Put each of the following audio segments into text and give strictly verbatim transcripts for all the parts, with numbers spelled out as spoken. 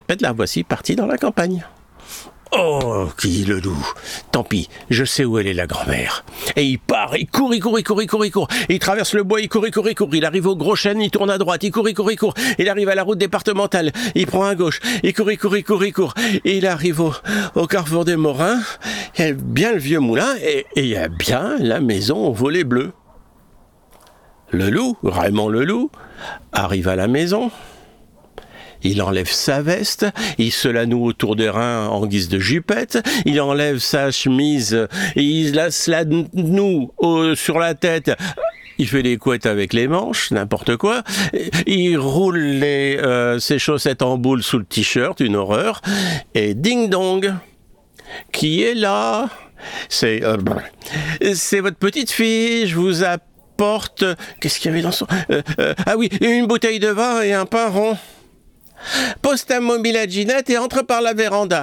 tempête, la voici partie dans la campagne. Oh, qui le loup. Tant pis, je sais où elle est, la grand-mère. Et il part, il court, il court, il court, il court, il court. Il traverse le bois, il court, il court, il court. Il arrive au gros chêne, il tourne à droite, il court, il court, il court. Il arrive à la route départementale, il prend à gauche, il court, il court, il court, il court. Et il arrive au, au carrefour des Morins. Il y a bien le vieux moulin et, et il y a bien la maison au volet bleu. Le loup, Raymond le loup, arrive à la maison. Il enlève sa veste, il se la noue autour des reins en guise de jupette, il enlève sa chemise, il la, se la noue au, sur la tête, il fait des couettes avec les manches, n'importe quoi, il roule les, euh, ses chaussettes en boule sous le t-shirt, une horreur, et ding-dong, qui est là? C'est, euh, c'est votre petite fille, je vous apporte... Qu'est-ce qu'il y avait dans son... Euh, euh, ah oui, une bouteille de vin et un pain rond. Pose ta mobile à Ginette et entre par la véranda.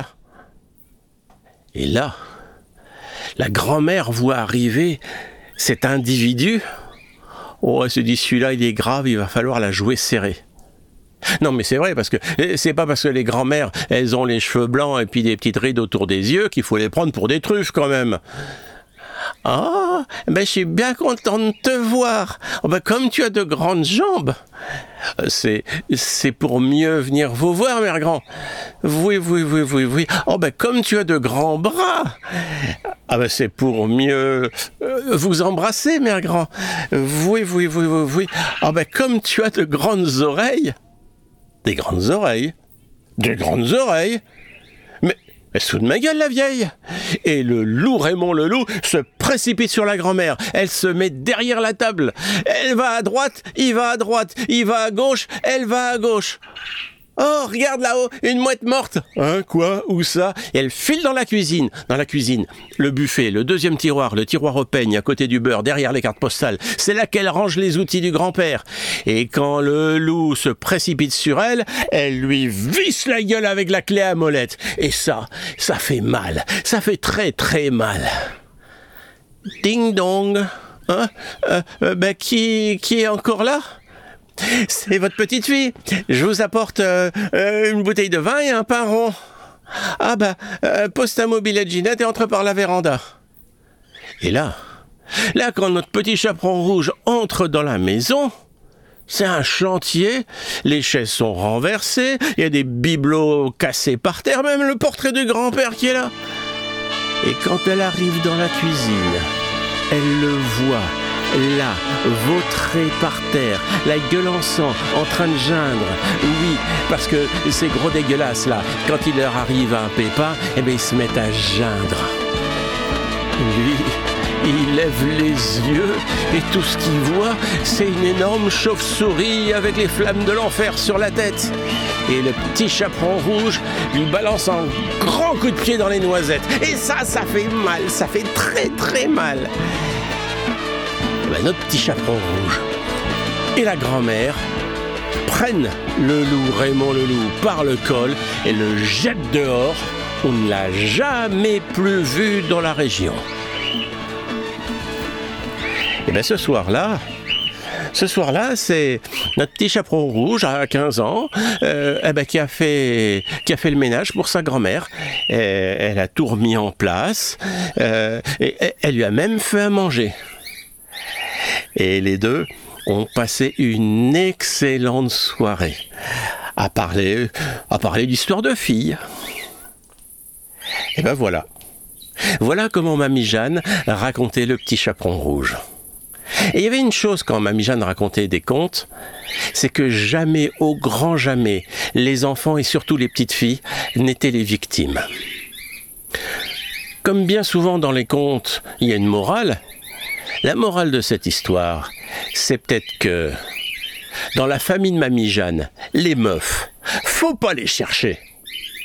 Et là, la grand-mère voit arriver cet individu. Oh, elle se dit, celui-là, il est grave, il va falloir la jouer serrée. Non, mais c'est vrai, parce que c'est pas parce que les grand-mères, elles ont les cheveux blancs et puis des petites rides autour des yeux qu'il faut les prendre pour des truffes, quand même. Ah, ben je suis bien content de te voir. Oh, ben, comme tu as de grandes jambes. C'est, c'est pour mieux venir vous voir, mère grand. Oui, oui, oui, oui, oui. Oh, ben comme tu as de grands bras. Ah, ben c'est pour mieux euh, vous embrasser, mère grand. Oui, oui, oui, oui, oui. Oh, ben comme tu as de grandes oreilles. Des grandes oreilles. Des grandes oreilles. Mais Elle se fout de ma gueule, la vieille. Et le loup, Raymond le loup, se précipite sur la grand-mère. Elle se met derrière la table. Elle va à droite, il va à droite. Il va à gauche, elle va à gauche. Oh, regarde là-haut, une mouette morte. Hein, quoi? Où ça? Et elle file dans la cuisine. Dans la cuisine, le buffet, le deuxième tiroir, le tiroir au peigne, à côté du beurre, derrière les cartes postales. C'est là qu'elle range les outils du grand-père. Et quand le loup se précipite sur elle, elle lui visse la gueule avec la clé à molette. Et ça, ça fait mal. Ça fait très très mal. Ding dong. Hein? Euh, euh, ben, qui, qui est encore là? C'est votre petite fille. Je vous apporte euh, euh, une bouteille de vin et un pain rond. Ah bah, euh, pose ta mobilette Ginette et entre par la véranda. Et là, là quand notre petit chaperon rouge entre dans la maison, c'est un chantier, les chaises sont renversées, il y a des bibelots cassés par terre, même le portrait du grand-père qui est là. Et quand elle arrive dans la cuisine, elle le voit. Là, vautré par terre, la gueule en sang, en train de geindre. Oui, parce que ces gros dégueulasses là, quand il leur arrive un pépin, eh bien ils se mettent à geindre. Lui, il lève les yeux et tout ce qu'il voit, c'est une énorme chauve-souris avec les flammes de l'enfer sur la tête. Et le petit chaperon rouge lui balance un grand coup de pied dans les noisettes. Et ça, ça fait mal, ça fait très très mal. Ben, notre petit chaperon rouge et la grand-mère prennent le loup, Raymond le loup, par le col et le jettent dehors. On ne l'a jamais plus vu dans la région. Et bien ce soir-là, ce soir-là, c'est notre petit chaperon rouge à quinze ans euh, eh ben, qui, a fait, qui a fait le ménage pour sa grand-mère. Et elle a tout remis en place euh, et elle lui a même fait à manger. Et les deux ont passé une excellente soirée à parler, à parler d'histoire de filles. Et ben voilà. Voilà comment Mamie Jeanne racontait le petit chaperon rouge. Et il y avait une chose quand Mamie Jeanne racontait des contes, c'est que jamais, au grand jamais, les enfants et surtout les petites filles n'étaient les victimes. Comme bien souvent dans les contes, il y a une morale. La morale de cette histoire, c'est peut-être que dans la famille de Mamie Jeanne, les meufs, faut pas les chercher.